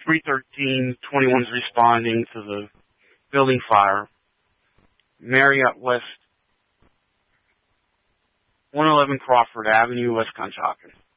313, 21's responding to the building fire. Marriott West, 111 Crawford Avenue, West Conshohocken.